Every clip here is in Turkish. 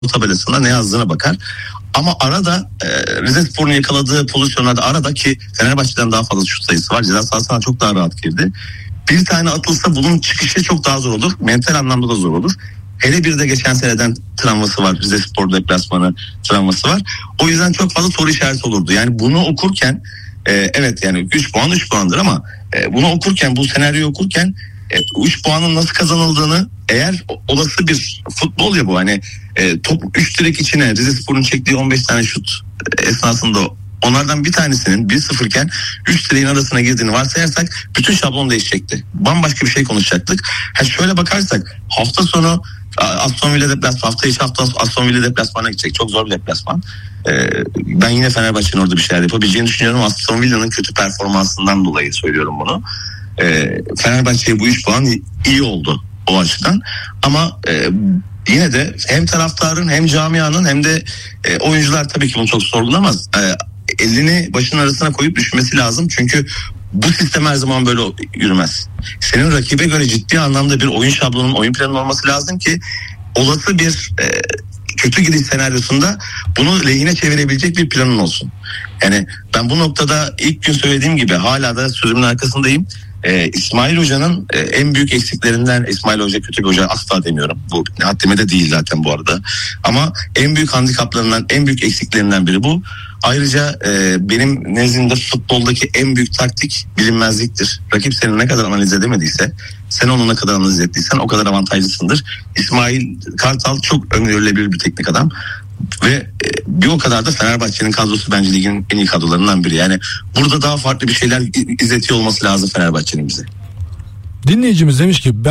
tabelasında ne yazdığına bakar. Ama arada Rizespor'un yakaladığı pozisyonlarda arada ki Fenerbahçe'den daha fazla şut sayısı var. Ceza sahasına çok daha rahat girdi. Bir tane atılsa bunun çıkışı çok daha zor olur. Mental anlamda da zor olur. Hele bir de geçen seneden travması var. Rizespor deplasmanı travması var. O yüzden çok fazla soru işareti olurdu. Yani bunu okurken evet yani 3 puan 3 puandır ama bunu okurken, bu senaryoyu okurken 3 puanın nasıl kazanıldığını, eğer olası bir futbol ya bu, hani top 3 direk içine Rizespor'un çektiği 15 tane şut esnasında onlardan bir tanesinin 1-0 iken 3 direğin arasına girdiğini varsayarsak bütün şablon değişecekti. Bambaşka bir şey konuşacaktık. Şöyle bakarsak hafta sonu Aston Villa deplasmanı, hafta içi Aston Villa deplasmanına gidecek. Çok zor bir deplasman. Ben yine Fenerbahçe'nin orada bir şeyler yapabileceğini düşünüyorum. Aston Villa'nın kötü performansından dolayı söylüyorum bunu. Fenerbahçe'ye bu 3 puan iyi oldu o açıdan. Ama yine de hem taraftarın hem camianın hem de oyuncular tabii ki bunu çok sorgulamaz. Elini başının arasına koyup düşmesi lazım. Çünkü bu sistem her zaman böyle yürümez. Senin rakibe göre ciddi anlamda bir oyun şablonun, oyun planının olması lazım ki olası bir kötü gidiş senaryosunda bunu lehine çevirebilecek bir planın olsun. Yani ben bu noktada ilk gün söylediğim gibi hala da sözümün arkasındayım. İsmail Hoca'nın en büyük eksiklerinden, İsmail Hoca kötü bir hoca asla demiyorum. Bu haddime de değil zaten bu arada. Ama en büyük handikaplarından, en büyük eksiklerinden biri bu. Ayrıca benim nezdimde futboldaki en büyük taktik bilinmezliktir. Rakip seni ne kadar analiz edemediyse, sen onu ne kadar analiz ettiysen o kadar avantajlısındır. İsmail Kartal çok öngörülebilir bir teknik adam. Ve bir o kadar da Fenerbahçe'nin kadrosu bence ligin en iyi kadrolarından biri. Yani burada daha farklı bir şeyler izletiyor olması lazım Fenerbahçe'nin bize. Dinleyicimiz demiş ki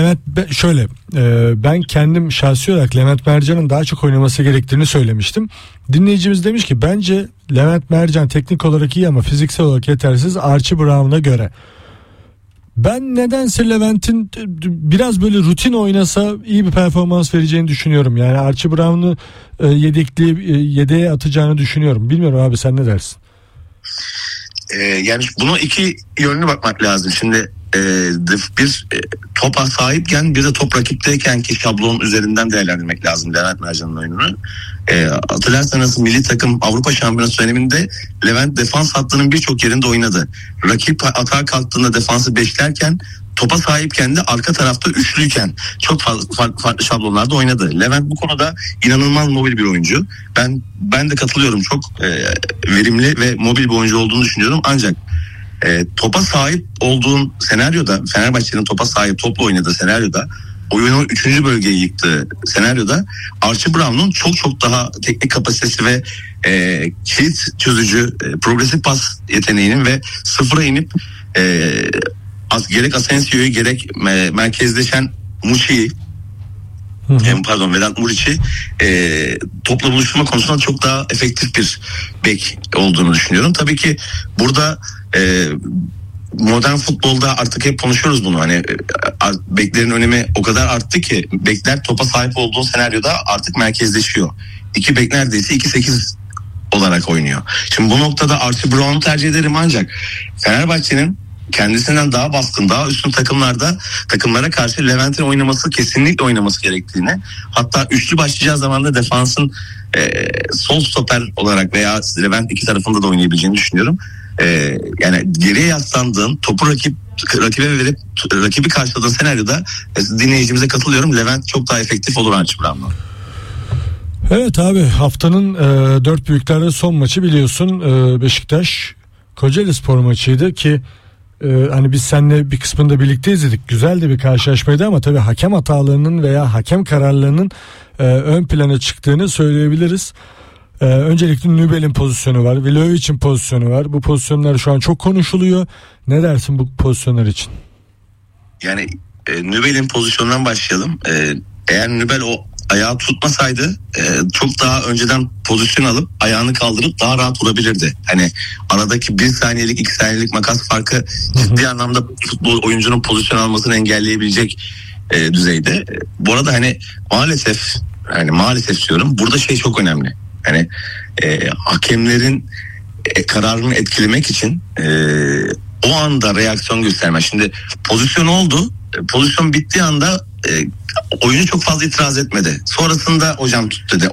ben kendim şahsi olarak Levent Mercan'ın daha çok oynaması gerektiğini söylemiştim. Dinleyicimiz demiş ki bence Levent Mercan teknik olarak iyi ama fiziksel olarak yetersiz Archie Brown'a göre. Ben nedense Levent'in biraz böyle rutin oynasa iyi bir performans vereceğini düşünüyorum. Yani Archie Brown'u yedeğe atacağını düşünüyorum. Bilmiyorum abi, sen ne dersin? Yani bunu iki yönlü bakmak lazım. Şimdi bir topa sahipken bir de top rakipteyken ki şablon üzerinden değerlendirmek lazım Levent Mercan'ın oyununu. Hatırlarsanız milli takım Avrupa Şampiyonası döneminde Levent defans hattının birçok yerinde oynadı. Rakip atağa kalktığında defansı beşlerken, topa sahipken de arka tarafta üçlüyken çok farklı şablonlarda oynadı. Levent bu konuda inanılmaz mobil bir oyuncu. Ben de katılıyorum, çok verimli ve mobil bir oyuncu olduğunu düşünüyorum. Ancak topa sahip olduğun senaryoda, Fenerbahçe'nin topa sahip, topla oynadığı senaryoda, oyunun 3. bölgeyi yıktığı senaryoda Archie Brown'un çok daha teknik kapasitesi ve kilit çözücü, progresif pas yeteneğinin ve sıfıra inip gerek Asensio'yu gerek merkezleşen Muçi'yi, Vedat Muriç'i topla buluşturma konusunda çok daha efektif bir bek olduğunu düşünüyorum. Tabii ki burada modern futbolda artık hep konuşuyoruz bunu. Hani beklerin önemi o kadar arttı ki bekler topa sahip olduğu senaryoda artık merkezleşiyor. 2 bek neredeyse 2-8 olarak oynuyor. Şimdi bu noktada Archie Brown'u tercih ederim, ancak Fenerbahçe'nin kendisinden daha baskın, daha üstün takımlara karşı Levent'in kesinlikle oynaması gerektiğini, hatta üçlü başlayacağı zaman da defansın sol stoper olarak veya Levent iki tarafında da oynayabileceğini düşünüyorum. Yani geriye yaslandığın, topu rakibe verip rakibi karşıladığın senaryoda dinleyicimize katılıyorum. Levent çok daha efektif olur Archie Brown'dan. Evet abi, haftanın 4 büyüklerde son maçı biliyorsun, Beşiktaş Kocaelispor maçıydı ki hani biz seninle bir kısmında birlikte izledik. Güzel de bir karşılaşmaydı ama tabii hakem hatalarının veya hakem kararlarının ön plana çıktığını söyleyebiliriz. Öncelikle Nübel'in pozisyonu var, Vlahovic'in pozisyonu var. Bu pozisyonlar şu an çok konuşuluyor. Ne dersin bu pozisyonlar için? Yani Nübel'in pozisyonundan başlayalım. Eğer Nübel o ayağı tutmasaydı çok daha önceden pozisyon alıp ayağını kaldırıp daha rahat olabilirdi. Hani aradaki 1 saniyelik 2 saniyelik makas farkı ciddi anlamda futbol oyuncunun pozisyon almasını engelleyebilecek düzeyde. Bu arada hani maalesef diyorum, burada çok önemli. Hani hakemlerin kararını etkilemek için o anda reaksiyon gösterme. Şimdi pozisyon oldu. Pozisyon bittiği anda oyuncu çok fazla itiraz etmedi. Sonrasında hocam tut dedi.